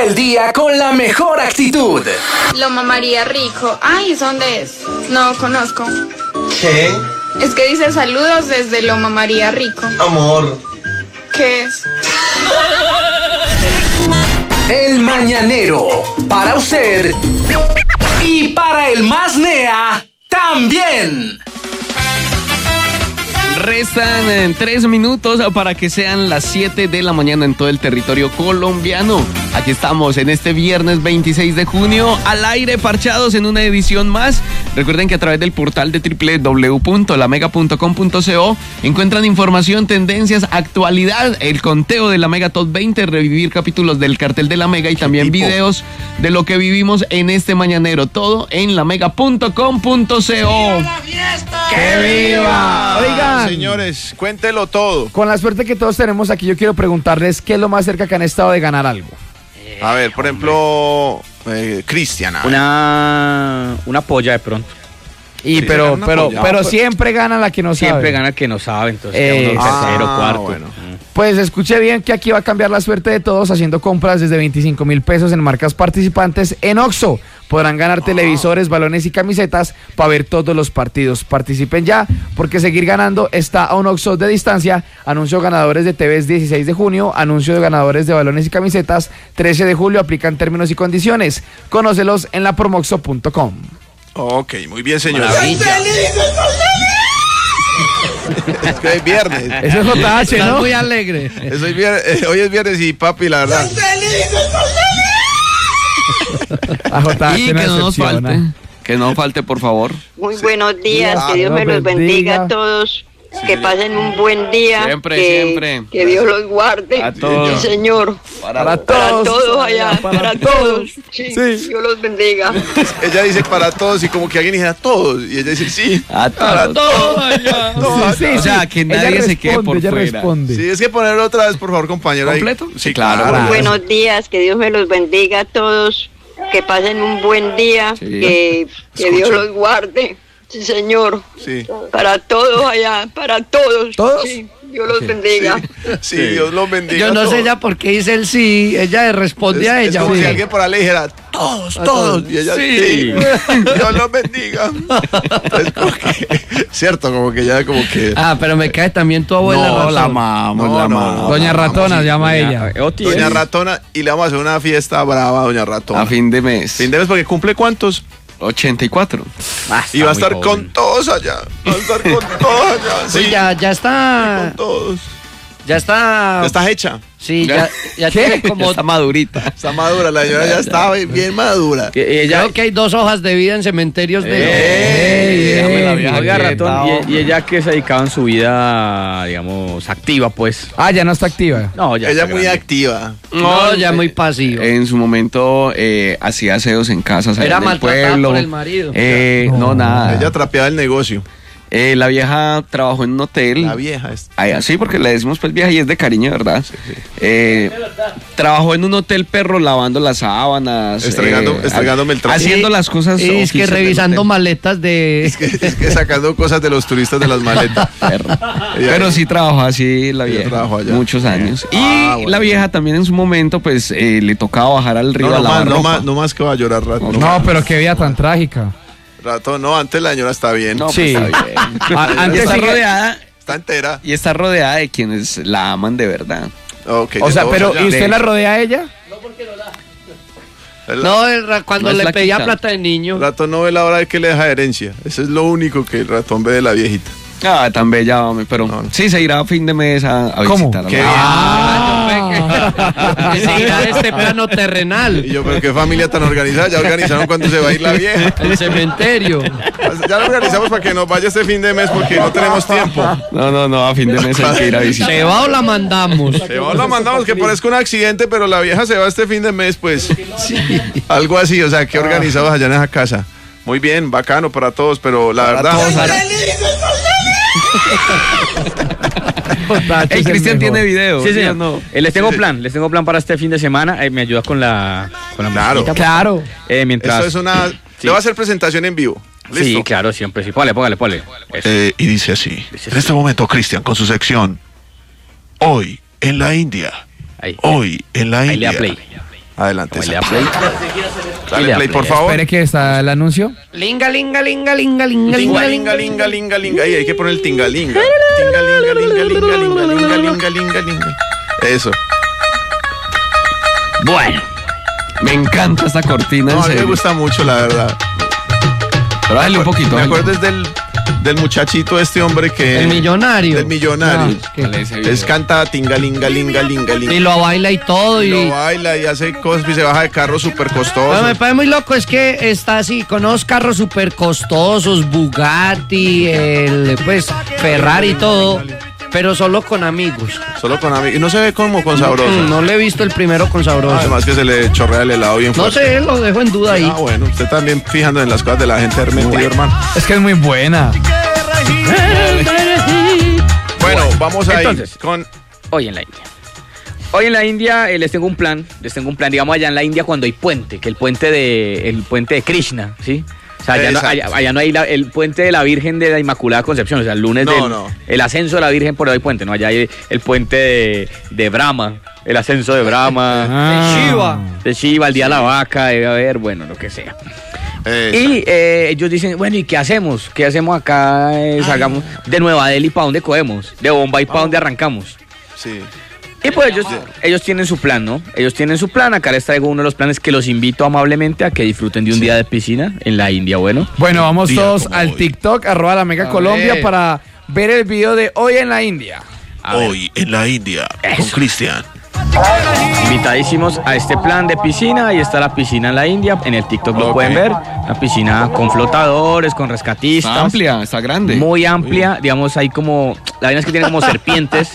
el día con la mejor actitud. Loma María Rico. Ay, ¿dónde es? No conozco. ¿Qué? Es que dice saludos desde Loma María Rico. Amor. ¿Qué es? El Mañanero. Para usted y para el más nea también. Restan 3 minutos para que sean las 7 de la mañana en todo el territorio colombiano. Aquí estamos en este viernes 26 de junio, al aire, parchados en una edición más. Recuerden que a través del portal de www.lamega.com.co encuentran información, tendencias, actualidad, el conteo de la Mega Top 20, revivir capítulos del Cartel de la Mega y también videos de lo que vivimos en este mañanero. Todo en lamega.com.co. ¡Que viva! Oigan, señores, cuéntelo todo. con la suerte que todos tenemos aquí, yo quiero preguntarles qué es lo más cerca que han estado de ganar algo. A ver, por ejemplo, Cristian. Una polla de pronto. Y Sí, pero una polla. siempre gana la que no sabe. Siempre gana el que no sabe, entonces queda uno tercero, cuarto. Bueno. Pues escuche bien que aquí va a cambiar la suerte de todos haciendo compras desde 25,000 pesos en marcas participantes en OXXO. Podrán ganar televisores, balones y camisetas para ver todos los partidos. Participen ya, porque seguir ganando está a un OXXO de distancia. Anuncio ganadores de TVs 16 de junio, anuncio de ganadores de balones y camisetas 13 de julio. Aplican términos y condiciones. Conócelos en lapromoxo.com. Ok, muy bien, señor. Maravilla. Es que es viernes. Eso es JH, Estás ¿no? muy alegre. Hoy es viernes y papi, la verdad. A JH Y me que no nos decepciona. falte, que no falte, por favor. Muy buenos días, Ah, que Dios me Dios los bendiga bendiga. a todos, que pasen un buen día, Siempre, que, siempre. que Dios los guarde, A todos. sí, Señor, Para para todos. todos allá, para todos, sí, Sí. Dios los bendiga. Ella dice para todos y como que alguien dijera todos. Y ella dice sí. A Para todos. todos. Sí, O sea, que Ella nadie se quede responde, por ella fuera. responde. Sí, es que ponerlo otra vez, por favor, compañero. ahí. ¿Completo? Sí, Claro. claro. Muy buenos días, que Dios me los bendiga a todos, que pasen un buen día, Sí. que Dios Escucha. los guarde, sí, Señor, Sí. para todos allá, para todos, ¿Todos? sí, Dios los bendiga. Sí, Dios los bendiga. Yo a no sé todos. ella por qué dice el sí, ella le responde a Es ella. como ¿o si qué? alguien por ahí le dijera todos, todos. Y ella Sí. sí. Dios los bendiga. Es como que, cierto, como que ya como que. Ah, pero me cae también tu abuela. No, Razón. la amamos, No, la no, amamos. no. Doña Ratona sí, llama a ella. Doña Ratona, y le vamos a hacer una fiesta brava a Doña Ratona. A fin de mes. Fin de mes porque cumple ¿cuántos? 84. Y va a estar con todos allá. Va a estar con todos allá. Sí, Sí, ya está. con todos. Ya está. Ya estás hecha. Sí, ya ¿Qué? tiene como. Está madurita. Está madura, la señora ya está bien madura. Creo que hay 2 hojas de vida en cementerios de. Déjame la vieja Oiga, quieta, ratón, Y ella que se dedicaba en su vida, digamos, activa, pues. Ah, ya no está activa. No, ya Ella está es muy grande. activa. No, ya muy pasivo. En su momento hacía aseos en casas allá Era en el maltratada pueblo. por el marido. No, nada. Ella trapeaba el negocio. La vieja trabajó en un hotel. La vieja es. Sí, porque le decimos pues vieja y es de cariño, ¿verdad? Trabajó en un hotel perro lavando las sábanas. Estregándome el traje. Haciendo las cosas. Y es que oficiales del revisando hotel. maletas de. Es que sacando cosas de los turistas de las maletas. Perro. Pero sí trabajó así la Ella vieja. trabajó allá. Muchos años. Y Bueno. la vieja también en su momento pues le tocaba bajar al río a lavar ropa. No más que va a llorar rato. No, pero qué vida tan trágica. Rato, no, antes la señora está bien. No, Sí. pues, está bien. Y Antes está sigue- rodeada. Está entera. Y está rodeada de quienes la aman de verdad. Okay, O de sea, todos pero allá. ¿y usted la rodea a ella? No, cuando No es le la pedía quita. plata de niño. El ratón no ve la hora de que le deja herencia. Eso es lo único que el ratón ve de la viejita. Ah, tan bella, hombre, pero No. sí se irá a fin de mes a ¿Cómo? visitar. Qué Que seguirá este plano terrenal. Y yo, pero qué familia tan organizada. Ya organizaron cuándo se va a ir la vieja. El cementerio. Ya lo organizamos para que nos vaya este fin de mes porque no tenemos tiempo. No, a fin de mes hay que ir a visitar. ¿Se va o la mandamos? Se va, la mandamos que parezca un accidente, pero la vieja se va este fin de mes, pues. Algo así, o sea, que organizados allá en esa casa. Muy bien, bacano para todos, pero la verdad. El Cristian tiene video. Sí, señor. No. Les tengo plan para este fin de semana. Me ayuda con la Claro. musiquita, Claro. mientras. Esto es una. Le va a hacer presentación en vivo. ¿Listo? Sí, claro, siempre. Sí, póngale. Eso. Y dice así. Dice En este momento, Cristian, con su sección. Hoy en la India. Ahí. Hoy en la Ahí le India. da play. Adelante. Como le Santi. da play. Dale play, por favor. Espere que está el anuncio. Linga, linga, linga, linga, linga, Linga, linga, linga, linga, linga, linga. Ahí hay que poner el tingalinga. Tingalinga, linga, linga, linga, linga, linga, linga, linga. Eso. Bueno, me encanta esta cortina, en No, a mí me serio. gusta mucho, la verdad. Pero dale un poquito. ¿Me dale. acuerdas del muchachito este hombre que... El millonario. Del millonario. Ah, Dale ese video. Es canta tingalinga, linga, linga, linga. Y lo baila y todo. Y Y lo baila y hace cosas y se baja de carros súper Pero costosos. me parece muy loco, es que está así, con unos carros súper costosos, Bugatti, pues Ferrari y todo, pero solo con amigos. Solo con amigos. Y no se ve como con sabroso. No le he visto el primero con sabroso. Además que se le chorrea el helado bien No fuerte. sé, lo dejo en duda ahí. Ah, bueno, usted también fijando en las cosas de la gente hermética, hermano. Es que es muy buena. Bueno, vamos ahí Entonces. con... Hoy en la India. Hoy en la India les tengo un plan, digamos allá en la India cuando hay puente, que el puente de Krishna, ¿sí? O sea, allá no hay el puente de la Virgen de la Inmaculada Concepción, o sea, el lunes el ascenso de la Virgen, por ahí hay puente, ¿no? Allá hay el puente de Brahma, el ascenso de Brahma, de Shiva, el día de la vaca, debe haber, bueno, lo que sea. Y ellos dicen, bueno, ¿y qué hacemos? ¿Qué hacemos acá? Salgamos de Nueva Delhi, ¿para dónde cogemos? De Bombay, ¿para dónde arrancamos? Sí. Y pues ellos tienen su plan, ¿no? Ellos tienen su plan. Acá les traigo uno de los planes que los invito amablemente a que disfruten de un día de piscina en la India, bueno. Bueno, vamos Día todos como al hoy. TikTok, @la Mega A Colombia, ver. para ver el video de Hoy en la India. Hoy en la India con Cristian. Invitadísimos a este plan de piscina. Ahí está la piscina en la India. En el TikTok lo pueden ver. Una piscina con flotadores, con rescatistas. Está amplia, está grande. Muy amplia. Digamos, hay como... La vaina es que tiene como serpientes.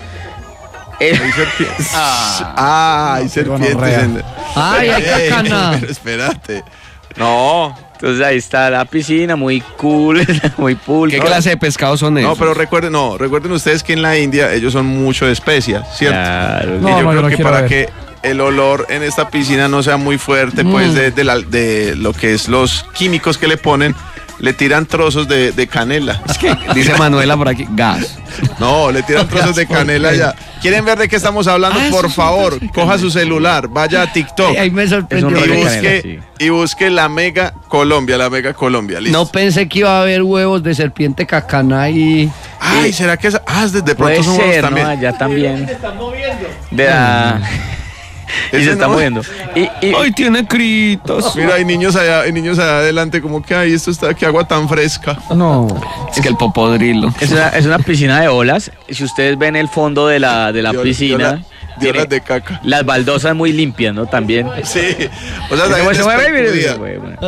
Hay serpientes. Hay serpientes. Ay, hay cacana. Pero espérate. No. Entonces ahí está la piscina, muy cool, muy pool. ¿Qué clase de pescados son esos? No, pero recuerden ustedes que en la India ellos son mucho de especias, ¿cierto? Claro. Y No, yo no, creo no que quiero para ver. que el olor en esta piscina no sea muy fuerte, pues de lo que es los químicos que le ponen, le tiran trozos de canela. Es que dice Manuela por aquí, gas. No, le tiran trozos de canela ya. ¿Quieren ver de qué estamos hablando? Por favor, coja su celular, vaya a TikTok Ahí me sorprendió. Es un y rollo de busque, canela, y busque la Mega Colombia, listo. No pensé que iba a haber huevos de serpiente cacana y... Ay, ¿será que es? De pronto Puede somos ser, ¿no? también. Allá también. De la... Y Ese se está no. moviendo. Y Ay, tiene critos. Mira, hay niños allá adelante, como que ay, esto está, qué agua tan fresca. No. Es que el popodrilo. es una piscina de olas. Si ustedes ven el fondo de la piscina, De tiene olas de caca. las baldosas muy limpias, ¿no? También. Sí. O sea, ¿Cómo se mueve? Mire, sacudida. bueno.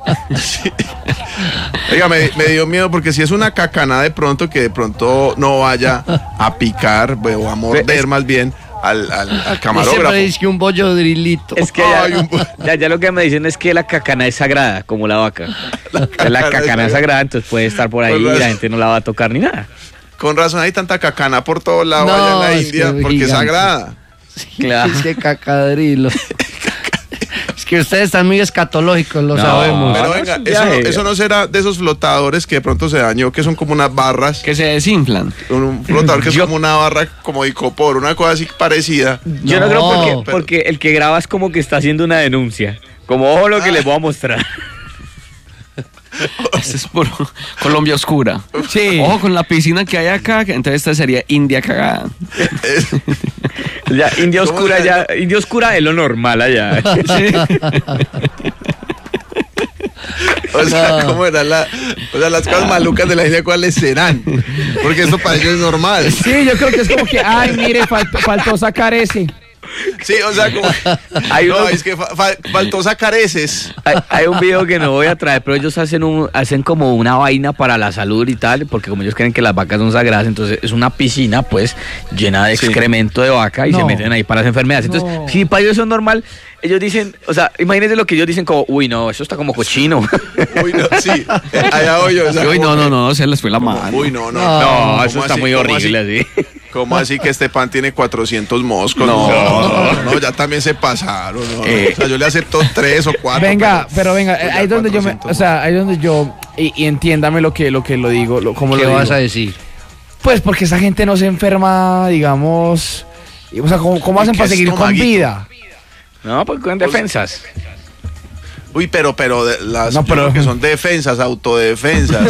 Oiga, me dio miedo porque si es una cacana de pronto, que de pronto no vaya a picar o a morder más bien al camarógrafo. Siempre dice que un bollo drilito. Es que Ay, ya lo que me dicen es que la cacana es sagrada, como la vaca. La cacana es sagrada, entonces puede estar por ahí y la gente no la va a tocar ni nada. Con razón hay tanta cacana por todos lados No, allá en la es India, que porque es gigante. sagrada. Claro. Es que cacadrilo. Es que ustedes están muy escatológicos, lo No, sabemos. Pero no, venga, es un viaje. eso no será de esos flotadores que de pronto se dañó, que son como unas barras. Que se desinflan. Un flotador que es como una barra como de icopor, una cosa así parecida. Yo no No, creo porque el que graba es como que está haciendo una denuncia. Como ojo lo que les voy a mostrar. Este es puro Colombia oscura. Sí. Ojo con la piscina que hay acá, que entonces esta sería India cagada. Ya, India ¿Cómo oscura se ya, India oscura es lo normal allá. O sea, ¿cómo era o sea, las cosas malucas de la India, ¿cuáles serán? Porque esto para ellos es normal. Sí, yo creo que es como que, ay, mire, faltó sacar ese. Sí, o sea, como... No, es que faltó sacar heces. Hay un video que no voy a traer, pero ellos hacen como una vaina para la salud y tal, porque como ellos creen que las vacas son sagradas, entonces es una piscina pues llena de excremento de vaca y se meten ahí para las enfermedades. Entonces, si para ellos eso es normal, ellos dicen, o sea, imagínense lo que ellos dicen como, uy, no, eso está como cochino. Uy, no, sí. Allá voy yo. O sea, Uy, como no, se les fue la mano. Uy, no. No, eso ¿Cómo está así? muy ¿Cómo horrible así? así. ¿Cómo así que este pan tiene 400 moscos? No, ya también se pasaron. No. O sea, yo le acepto 3 o 4. Venga, pero venga, pues ahí ya donde yo me, 400 o sea, ahí donde yo, y entiéndame lo que lo digo, cómo ¿Qué lo digo. vas a decir? Pues porque esa gente no se enferma, digamos, o sea, ¿cómo hacen qué para seguir con estomaguito? vida? No, porque con defensas. Uy, pero las No, pero- que son defensas, autodefensas.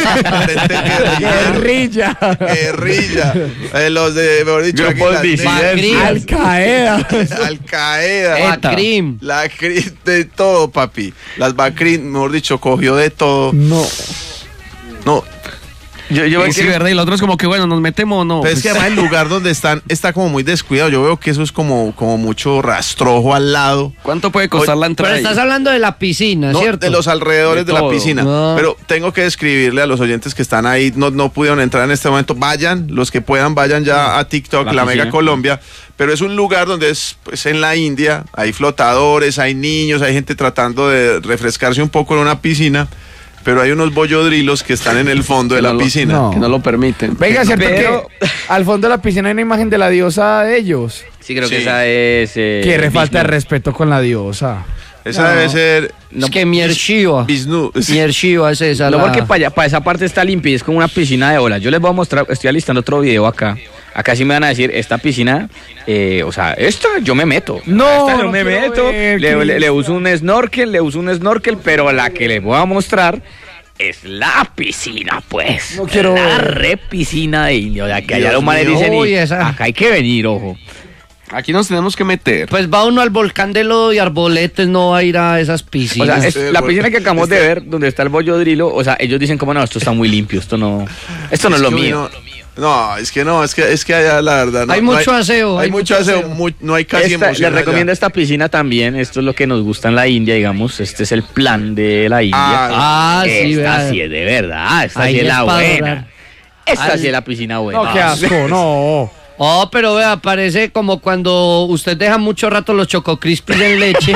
Guerrilla. Guerrilla. Los de, mejor dicho, aquí Grupos las disidencias. negras. Al Qaeda. Al Qaeda. Bacrim. La de todo, papi. Las Bacrin, mejor dicho, cogió de todo. No. No, Sí, ¿verdad? Y los otros como que, bueno, ¿nos metemos o no? pero es que Pues, además el lugar donde están está como muy descuidado. Yo veo que eso es como mucho rastrojo al lado. ¿cuánto puede costar la Pero entrada? estás ahí? hablando de la piscina, No, ¿cierto? de los alrededores De de la todo. piscina. No. Pero tengo que describirle a los oyentes que están ahí, no pudieron entrar en este momento. Vayan, los que puedan, vayan ya a TikTok, La la piscina. Mega Colombia. Pero es un lugar donde es pues, en la India, hay flotadores, hay niños, hay gente tratando de refrescarse un poco en una piscina. Pero hay unos bollodrilos que están en el fondo de Que no la lo- piscina. no. Que no lo permiten. Venga, ¿cierto Pero- que al fondo de la piscina hay una imagen de la diosa de ellos? Sí, creo que Sí. esa es... Qué falta de Vishnu. respeto con la diosa. Esa debe ser Es que Miershiva. Vishnu. Miershiva es esa. No, la- porque para esa parte está limpia y es como una piscina de olas. Yo les voy a mostrar, estoy alistando otro video acá. Acá sí me van a decir, esta piscina, o sea, esta yo me meto. No, Esta yo no me quiero meto. ver, Le uso un snorkel, pero la que les voy a mostrar es la piscina, pues. No quiero la ver. re piscina de India. O sea, que allá Dios los manes mío. dicen, Uy, y esa. acá hay que venir, ojo. Aquí nos tenemos que meter. Pues va uno al volcán de Lodo y Arboletes, no va a ir a esas O piscinas. sea, Sí, la bueno. piscina que acabamos de ver, donde está el bollodrilo, o sea, ellos dicen como, no, esto está muy limpio, esto no es lo que mío. es que allá la verdad no, Hay no mucho aseo, Hay hay mucho mucho aseo, aseo. no hay casi Les emoción allá. recomiendo esta piscina también. Esto es lo que nos gusta en la India, digamos. Este es el plan de la India. Ah, sí, esta vea. sí es de verdad. Esta Ahí sí es es la pa' buena. adorar. Esta Al- sí es la piscina buena. No, qué asco, no. Oh, pero vea, parece como cuando usted deja mucho rato los Choco Crispies en leche.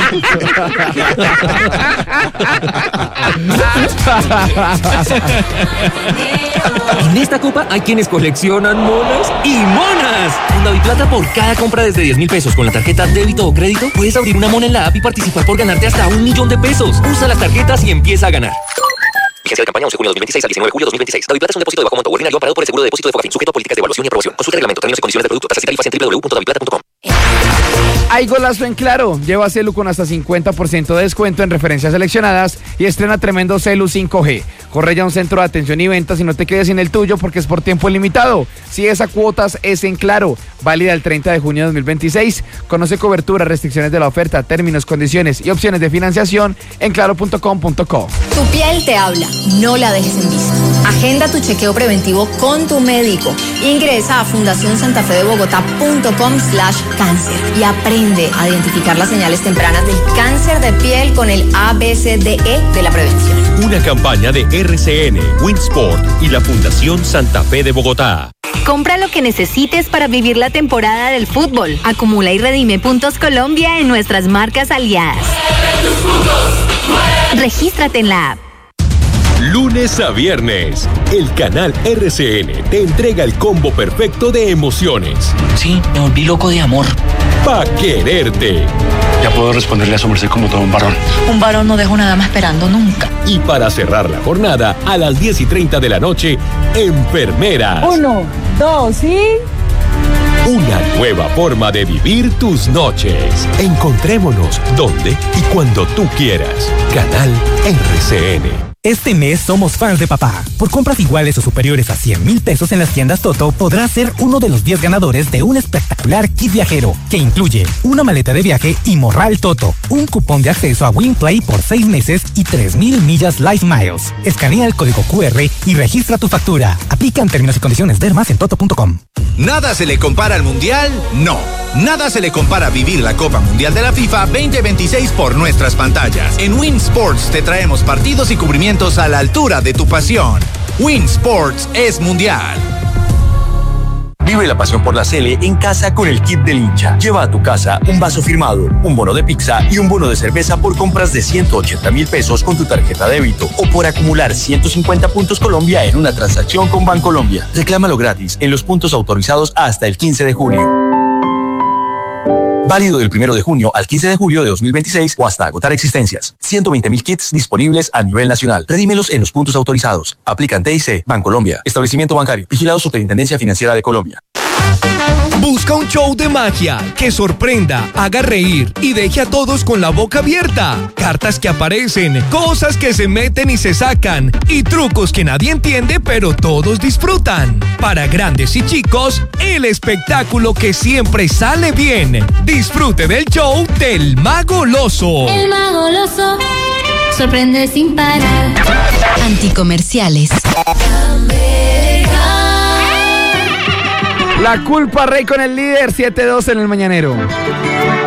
En esta copa hay quienes coleccionan monas y monas. Con Daviplata, por cada compra desde 10.000 pesos con la tarjeta débito o crédito, puedes abrir una mona en la app y participar por ganarte hasta 1.000.000 de pesos. Usa las tarjetas y empieza a ganar. Vigencia de campaña 11 de junio de 2026 al 19 de julio de 2026. Daviplata es un depósito de bajo monto ordinario amparado por el seguro de depósito de Fogafín, sujeto a políticas de evaluación y aprobación. Consulta el reglamento, términos y condiciones del producto, tasas y tarifas en www.daviplata.com. Hay golazo en Claro. Lleva Celu con hasta 50% de descuento en referencias seleccionadas y estrena tremendo Celu 5G. Corre ya a un centro de atención y ventas y no te quedes sin el tuyo porque es por tiempo limitado. Si es a cuotas, es en Claro. Válida el 30 de junio de 2026. Conoce cobertura, restricciones de la oferta, términos, condiciones y opciones de financiación en claro.com.co. Tu piel te habla, no la dejes en visto. Agenda tu chequeo preventivo con tu médico. Ingresa a fundacionsantafedebogotá.com/cáncer y aprende a identificar las señales tempranas del cáncer de piel con el ABCDE de la prevención. Una campaña de RCN, Winsport y la Fundación Santa Fe de Bogotá. Compra lo que necesites para vivir la temporada del fútbol. Acumula y redime puntos Colombia en nuestras marcas aliadas. Regístrate en la app. Lunes a viernes, el canal RCN te entrega el combo perfecto de emociones. Sí, me volví loco de amor. Pa' quererte. Ya puedo responderle a su merced como todo un varón. Un varón no deja una dama esperando nunca. Y para cerrar la jornada, a las 10:30 de la noche, Enfermeras. 1, 2 y... Una nueva forma de vivir tus noches. Encontrémonos donde y cuando tú quieras. Canal RCN. Este mes somos fans de papá. Por compras iguales o superiores a 100.000 pesos en las tiendas Toto, podrás ser uno de los 10 ganadores de un espectacular kit viajero que incluye una maleta de viaje y morral Toto, un cupón de acceso a WinPlay por 6 meses y 3.000 millas Life Miles. Escanea el código QR y registra tu factura. Aplican términos y condiciones. Ver más en toto.com. ¿Nada se le compara al Mundial? No. Nada se le compara a vivir la Copa Mundial de la FIFA 2026 por nuestras pantallas. En Win Sports te traemos partidos y cubrimientos a la altura de tu pasión. Win Sports es mundial. Vive la pasión por la Sele en casa con el kit del hincha. Lleva a tu casa un vaso firmado, un bono de pizza y un bono de cerveza por compras de 180.000 pesos con tu tarjeta débito o por acumular 150 puntos Colombia en una transacción con Bancolombia. Reclámalo gratis en los puntos autorizados hasta el 15 de junio. Válido del 1 de junio al 15 de julio de 2026 o hasta agotar existencias. 120.000 kits disponibles a nivel nacional. Redímelos en los puntos autorizados. Aplican TIC, Bancolombia. Establecimiento bancario. Vigilado Superintendencia Financiera de Colombia. Busca un show de magia que sorprenda, haga reír y deje a todos con la boca abierta. Cartas que aparecen, cosas que se meten y se sacan y trucos que nadie entiende pero todos disfrutan. Para grandes y chicos, el espectáculo que siempre sale bien. Disfrute del show del Mago Loso. El Mago Loso sorprende sin parar. Anticomerciales. La culpa, Rey, con el líder 7-2 en el Mañanero.